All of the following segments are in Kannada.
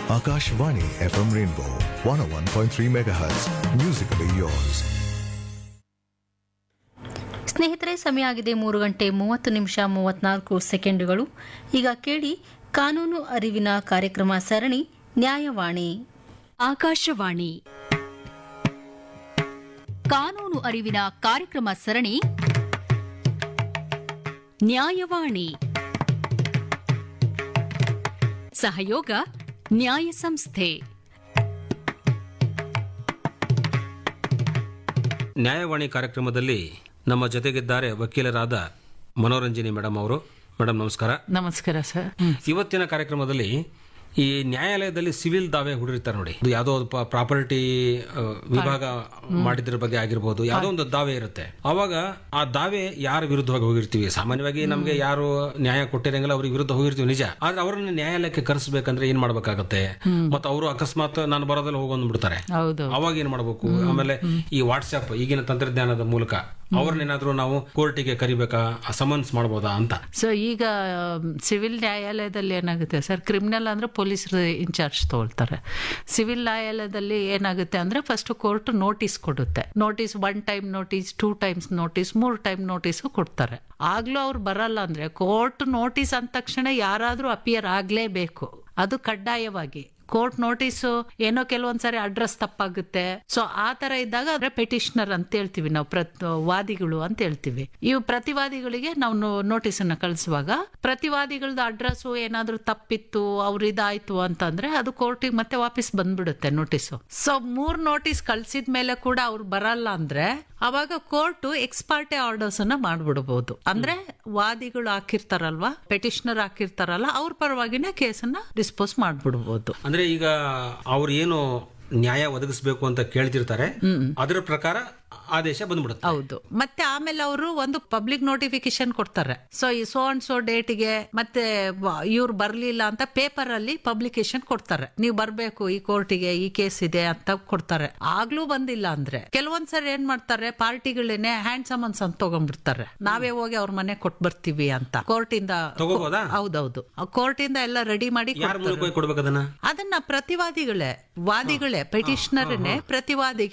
Akashvani FM Rainbow 101.3 MHz. Musically yours. ಸ್ನೇಹಿತರೆ, ಸಮಯ ಆಗಿದೆ 3:30 ಈಗ ಕೇಳಿ ಕಾನೂನು ಅರಿವಿನ ಕಾರ್ಯಕ್ರಮ ಸರಣಿ ನ್ಯಾಯವಾಣಿ. ಆಕಾಶವಾಣಿ ಕಾನೂನು ಅರಿವಿನ ಕಾರ್ಯಕ್ರಮ ಸರಣಿ ನ್ಯಾಯವಾಣಿ. ಸಹಯೋಗ ನ್ಯಾಯ ಸಂಸ್ಥೆ. ನ್ಯಾಯವಾಣಿ ಕಾರ್ಯಕ್ರಮದಲ್ಲಿ ನಮ್ಮ ಜೊತೆಗಿದ್ದಾರೆ ವಕೀಲರಾದ ಮನೋರಂಜನಿ ಮೇಡಮ್ ಅವರು. ಮೇಡಮ್ ನಮಸ್ಕಾರ. ನಮಸ್ಕಾರ ಸರ್. ಇವತ್ತಿನ ಕಾರ್ಯಕ್ರಮದಲ್ಲಿ ಈ ನ್ಯಾಯಾಲಯದಲ್ಲಿ ಸಿವಿಲ್ ದಾವೆ ಹೂಡಿರ್ತಾರೆ ನೋಡಿ, ಯಾವುದೋ ಪ್ರಾಪರ್ಟಿ ವಿಭಾಗ ಮಾಡಿದ್ರ ಬಗ್ಗೆ ಆಗಿರ್ಬೋದು, ಯಾವುದೋ ಒಂದು ದಾವೆ ಇರುತ್ತೆ. ಅವಾಗ ಆ ದಾವೆ ಯಾರ ವಿರುದ್ಧವಾಗಿ ಹೋಗಿರ್ತೀವಿ, ಸಾಮಾನ್ಯವಾಗಿ ನಮ್ಗೆ ಯಾರು ನ್ಯಾಯ ಕೊಟ್ಟಿರಂಗಿಲ್ಲ ಅವ್ರಿಗೆ ವಿರುದ್ಧ ಹೋಗಿರ್ತೀವಿ ನಿಜ. ಆದ್ರೆ ಅವ್ರನ್ನ ನ್ಯಾಯಾಲಯಕ್ಕೆ ಕರೆಸಬೇಕಂದ್ರೆ ಏನ್ ಮಾಡ್ಬೇಕಾಗತ್ತೆ, ಮತ್ತೆ ಅವರು ಅಕಸ್ಮಾತ್ ನಾನು ಬರೋದಲ್ಲಿ ಹೋಗೊಂಡ್ಬಿಡ್ತಾರೆ, ಅವಾಗ ಏನ್ ಮಾಡ್ಬೇಕು? ಆಮೇಲೆ ಈ ವಾಟ್ಸ್ಆಪ್ ಈಗಿನ ತಂತ್ರಜ್ಞಾನದ ಮೂಲಕ ಅವ್ರನ್ನೇನಾದ್ರೂ ನಾವು ಕೋರ್ಟಿಗೆ ಕರಿಬೇಕಾ, ಸಮನ್ಸ್ ಮಾಡಬಹುದಾ ಅಂತ. ಸೊ ಈಗ ಸಿವಿಲ್ ನ್ಯಾಯಾಲಯದಲ್ಲಿ ಏನಾಗುತ್ತೆ ಸರ್, ಕ್ರಿಮಿನಲ್ ಅಂದ್ರೆ ಪೊಲೀಸರು ಇನ್ಚಾರ್ಜ್ ತಗೊಳ್ತಾರೆ. ಸಿವಿಲ್ ನ್ಯಾಯಾಲಯದಲ್ಲಿ ಏನಾಗುತ್ತೆ ಅಂದ್ರೆ ಫಸ್ಟ್ ಕೋರ್ಟ್ ನೋಟಿಸ್ ಕೊಡುತ್ತೆ. Notice 1 time notice, 2 times notice, 3 time notice ಕೊಡ್ತಾರೆ. ಆಗ್ಲೂ ಅವ್ರು ಬರಲ್ಲ ಅಂದ್ರೆ ಕೋರ್ಟ್ ನೋಟಿಸ್ ಅಂದ ತಕ್ಷಣ ಯಾರಾದ್ರೂ ಅಪಿಯರ್ ಆಗ್ಲೇಬೇಕು, ಅದು ಕಡ್ಡಾಯವಾಗಿ. ಕೋರ್ಟ್ ನೋಟಿಸ್ ಏನೋ ಕೆಲವೊಂದ್ಸರಿ ಅಡ್ರೆಸ್ ತಪ್ಪಾಗುತ್ತೆ. ಸೊ ಆ ತರ ಇದ್ದಾಗ ಅಂದ್ರೆ ಪೆಟಿಷನರ್ ಅಂತ ಹೇಳ್ತೀವಿ ನಾವು, ವಾದಿಗಳು ಅಂತ ಹೇಳ್ತೀವಿ. ಇವು ಪ್ರತಿವಾದಿಗಳಿಗೆ ನಾವು ನೋಟಿಸ್ ಅನ್ನ ಕಳಿಸುವಾಗ ಪ್ರತಿವಾದಿಗಳದ್ದು ಅಡ್ರೆಸ್ ಏನಾದ್ರೂ ತಪ್ಪಿತ್ತು, ಅವ್ರ ಇದಾಯ್ತು ಅಂತಂದ್ರೆ ಅದು ಕೋರ್ಟಿಗೆ ಮತ್ತೆ ವಾಪಸ್ ಬಂದ್ಬಿಡುತ್ತೆ ನೋಟಿಸ್. ಸೊ 3 ನೋಟಿಸ್ ಕಳ್ಸಿದ ಮೇಲೆ ಕೂಡ ಅವ್ರು ಬರಲ್ಲ ಅಂದ್ರೆ ಅವಾಗ ಕೋರ್ಟ್ ಎಕ್ಸ್ಪಾರ್ಟೆ ಆರ್ಡರ್ಸ್ ಅನ್ನ ಮಾಡ್ಬಿಡಬಹುದು. ಅಂದ್ರೆ ವಾದಿಗಳು ಹಾಕಿರ್ತಾರಲ್ವಾ, ಪೆಟಿಷನರ್ ಹಾಕಿರ್ತಾರಲ್ಲ, ಅವ್ರ ಪರವಾಗಿನೇ ಕೇಸನ್ನ ಡಿಸ್ಪೋಸ್ ಮಾಡ್ಬಿಡ್ಬೋದು. ಅಂದ್ರೆ ಈಗ ಅವ್ರು ಏನು ನ್ಯಾಯ ಒದಗಿಸಬೇಕು ಅಂತ ಕೇಳ್ತಿರ್ತಾರೆ, ಅದರ ಪ್ರಕಾರ ಆದೇಶ ಬಂದ್ಬಿಡುತ್ತೆ. ಹೌದು. ಮತ್ತೆ ಆಮೇಲೆ ಅವರು ಒಂದು ಪಬ್ಲಿಕ್ ನೋಟಿಫಿಕೇಶನ್ ಕೊಡ್ತಾರೆ. ಸೊ ಈ ಸೋ ಅಂಡ್ ಸೋ ಡೇಟ್ಗೆ ಮತ್ತೆ ಇವ್ರು ಬರ್ಲಿಲ್ಲ ಅಂತ ಪೇಪರ್ ಅಲ್ಲಿ ಪಬ್ಲಿಕೇಶನ್ ಕೊಡ್ತಾರೆ, ನೀವು ಬರ್ಬೇಕು ಈ ಕೋರ್ಟಿಗೆ, ಈ ಕೇಸ್ ಇದೆ ಅಂತ ಕೊಡ್ತಾರೆ. ಆಗ್ಲೂ ಬಂದಿಲ್ಲ ಅಂದ್ರೆ ಕೆಲವೊಂದ್ಸರಿ ಏನ್ ಮಾಡ್ತಾರೆ, ಪಾರ್ಟಿಗಳೇನೆ ಹ್ಯಾಂಡ್ ಸಮನ್ಸ್ ಅಂತ ತಗೊಂಡ್ಬಿಡ್ತಾರೆ, ನಾವೇ ಹೋಗಿ ಅವ್ರ ಮನೆ ಕೊಟ್ಟು ಬರ್ತೀವಿ ಅಂತ. ಕೋರ್ಟ್ ಇಂದ ಹೌದೌದು, ಕೋರ್ಟ್ ಇಂದ ಎಲ್ಲ ರೆಡಿ ಮಾಡಿ ಅದನ್ನ ಪ್ರತಿವಾದಿಗಳೇ, ವಾದಿಗಳೇ, ಪೆಟಿಷನರ್ನೇ ಪ್ರತಿವಾದಿಗೆ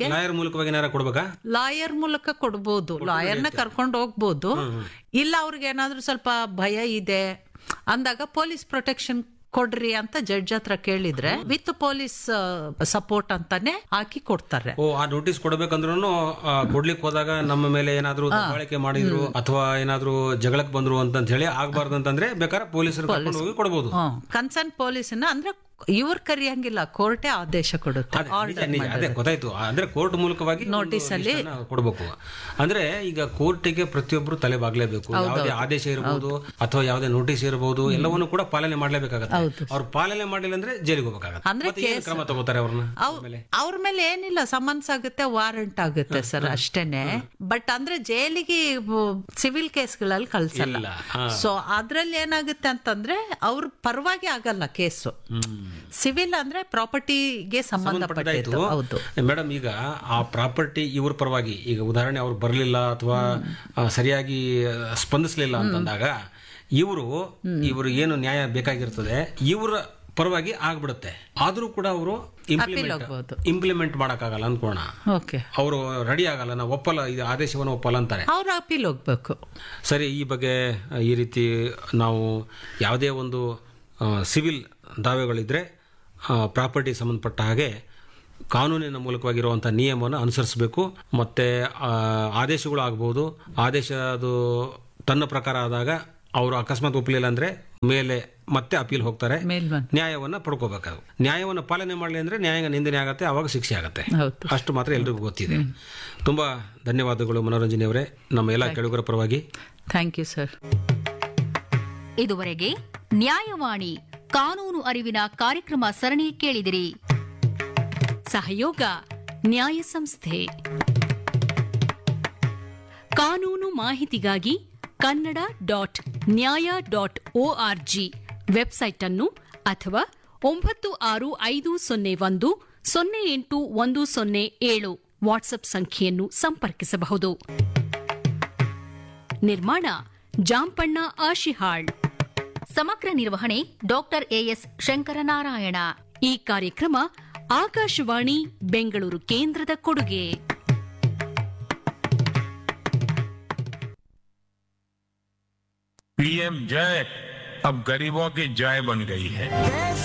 ಲಾಯರ್ ಮೂಲಕ ಕೊಡ್ಬೋದು, ಲಾಯರ್ನ ಕರ್ಕೊಂಡು ಹೋಗ್ಬೋದು. ಇಲ್ಲ ಅವ್ರಿಗೆ ಏನಾದ್ರೂ ಸ್ವಲ್ಪ ಭಯ ಇದೆ ಅಂದಾಗ ಪೊಲೀಸ್ ಪ್ರೊಟೆಕ್ಷನ್ ಕೊಡ್ರಿ ಅಂತ ಜಡ್ಜ್ ಹತ್ರ ಕೇಳಿದ್ರೆ ವಿತ್ ಪೊಲೀಸ್ ಸಪೋರ್ಟ್ ಅಂತಾನೆ ಹಾಕಿ ಕೊಡ್ತಾರೆ. ಆ ನೋಟಿಸ್ ಕೊಡ್ಬೇಕಂದ್ರೂ ಕೊಡ್ಲಿಕ್ಕೆ ಹೋದಾಗ ನಮ್ಮ ಮೇಲೆ ಏನಾದ್ರು ದಬ್ಬಾಳಿಕೆ ಮಾಡಿದ್ರು ಅಥವಾ ಏನಾದ್ರು ಜಗಳಕ್ಕೆ ಬಂದ್ರು ಅಂತ ಹೇಳಿ ಆಗ್ಬಾರ್ದು ಅಂತಂದ್ರೆ ಬೇಕಾದ್ರೆ ಪೊಲೀಸರು ಕೊಡಬಹುದು. ಕನ್ಸರ್ನ್ ಪೊಲೀಸ್ನ ಅಂದ್ರೆ ಇವ್ರು ಕರಿಯಂಗಿಲ್ಲ, ಕೋರ್ಟೇ ಆದೇಶ ಕೊಡುತ್ತೆ. ಅದೇ ಗೊತ್ತಾಯ್ತು. ಅಂದ್ರೆ ಕೋರ್ಟ್ ಮೂಲಕವಾಗಿ ನೋಟಿಸ್ ಅಲ್ಲಿ ಕೊಡಬೇಕು. ಅಂದ್ರೆ ಈಗ ಕೋರ್ಟಿಗೆ ಪ್ರತಿಯೊಬ್ಬರು ತಲೆ ಬಾಗ್ಲೇಬೇಕು. ಯಾವುದೇ ಆದೇಶ ಇರಬಹುದು ಅಥವಾ ಯಾವುದೇ ನೋಟಿಸ್ ಇರಬಹುದು, ಎಲ್ಲವನ್ನು ಕೂಡ ಪಾಲನೆ ಮಾಡ್ಲೇಬೇಕಾಗತ್ತೆ. ಅವ್ರು ಪಾಲನೆ ಮಾಡಿಲ್ಲ ಅಂದ್ರೆ ಜೈಲಿಗೆ ಹೋಗ್ಬೇಕಾಗತ್ತೆ. ಅಂದ್ರೆ ಕ್ರಮ ತಗೋತಾರೆ ಅವ್ರ ಮೇಲೆ ಏನಿಲ್ಲ, ಸಮನ್ಸ್ ಆಗುತ್ತೆ, ವಾರಂಟ್ ಆಗುತ್ತೆ ಸರ್, ಅಷ್ಟೇನೆ. ಬಟ್ ಅಂದ್ರೆ ಜೈಲಿಗೆ ಸಿವಿಲ್ ಕೇಸ್ಗಳಲ್ಲಿ ಕಳ್ಸಲ್ಲ. ಸೊ ಅದ್ರಲ್ಲಿ ಏನಾಗುತ್ತೆ ಅಂತಂದ್ರೆ ಅವ್ರ ಪರವಾಗಿ ಆಗಲ್ಲ ಕೇಸು. ಸಿವಿಲ್ ಅಂದ್ರೆ ಪ್ರಾಪರ್ಟಿಗೆ ಸಂಬಂಧಪಟ್ಟಿದ್ದು. ಹೌದು ಮೇಡಮ್. ಈಗ ಆ ಪ್ರಾಪರ್ಟಿ ಇವ್ರ ಪರವಾಗಿ, ಈಗ ಉದಾಹರಣೆ ಅವ್ರು ಬರಲಿಲ್ಲ ಅಥವಾ ಸರಿಯಾಗಿ ಸ್ಪಂದಿಸಲಿಲ್ಲ ಅಂತಂದಾಗ ಇವರು ಏನು ನ್ಯಾಯ ಬೇಕಾಗಿರ್ತದೆ ಇವರ ಪರವಾಗಿ ಆಗ್ಬಿಡುತ್ತೆ. ಆದ್ರೂ ಕೂಡ ಅವರು ಇಂಪ್ಲಿಮೆಂಟ್ ಮಾಡಕ್ಕಾಗಲ್ಲ ಅನ್ಕೋಣ, ಅವರು ರೆಡಿ ಆಗಲ್ಲ, ನಾವು ಒಪ್ಪಲ್ಲ, ಇದು ಆದೇಶವನ್ನು ಒಪ್ಪಲ್ಲ ಅಂತಾರೆ, ಅವ್ರು ಅಪೀಲ್ ಹೋಗ್ಬೇಕು. ಸರಿ, ಈ ಬಗ್ಗೆ ಈ ರೀತಿ ನಾವು ಯಾವುದೇ ಒಂದು ಸಿವಿಲ್ ದಾವೆಗಳಿದ್ರೆ ಪ್ರಾಪರ್ಟಿ ಸಂಬಂಧಪಟ್ಟ ಹಾಗೆ ಕಾನೂನಿನ ಮೂಲಕವಾಗಿರುವಂತಹ ನಿಯಮವನ್ನು ಅನುಸರಿಸಬೇಕು. ಮತ್ತೆ ಆದೇಶಗಳು ಆಗಬಹುದು. ಆದೇಶ ಅದು ತನ್ನ ಪ್ರಕಾರ ಆದಾಗ ಅವರು ಅಕಸ್ಮಾತ್ ಒಪ್ಪಲಿಲ್ಲ ಅಂದ್ರೆ ಮೇಲೆ ಮತ್ತೆ ಅಪೀಲ್ ಹೋಗ್ತಾರೆ, ನ್ಯಾಯವನ್ನ ಪಡ್ಕೋಬೇಕಾಗುತ್ತೆ. ನ್ಯಾಯವನ್ನು ಪಾಲನೆ ಮಾಡಲಿ ಅಂದ್ರೆ ನ್ಯಾಯ ನಿಂದನೆ ಆಗತ್ತೆ, ಅವಾಗ ಶಿಕ್ಷೆ ಆಗತ್ತೆ. ಅಷ್ಟು ಮಾತ್ರ ಎಲ್ರಿಗೂ ಗೊತ್ತಿದೆ. ತುಂಬಾ ಧನ್ಯವಾದಗಳು ಮನೋರಂಜನೆ ಅವರೇ, ನಮ್ಮ ಎಲ್ಲ ಕೆಳಗರ ಪರವಾಗಿ. Thank you sir. ಇದುವರೆಗೆ ನ್ಯಾಯವಾಣಿ ಕಾನೂನು ಅರಿವಿನ ಕಾರ್ಯಕ್ರಮ ಸರಣಿ ಕೇಳಿದಿರಿ. ಸಹಯೋಗ ನ್ಯಾಯ ಸಂಸ್ಥೆ. ಕಾನೂನು ಮಾಹಿತಿಗಾಗಿ kannada.nya.org ವೆಬ್ಸೈಟ್ ಅನ್ನು ಅಥವಾ 9550108107 ವಾಟ್ಸ್ಆಪ್ ಸಂಖ್ಯೆಯನ್ನು ಸಂಪರ್ಕಿಸಬಹುದು. ನಿರ್ಮಾಣ ಜಾಂಪಣ್ಣ ಆಶಿಹಾಳ್. ಸಮಗ್ರ ನಿರ್ವಹಣೆ ಡಾಕ್ಟರ್ ಎಎಸ್ ಶಂಕರನಾರಾಯಣ. ಈ ಕಾರ್ಯಕ್ರಮ ಆಕಾಶವಾಣಿ ಬೆಂಗಳೂರು ಕೇಂದ್ರದ ಕೊಡುಗೆ. पीएम जय अब गरीबों की जय बन गई है.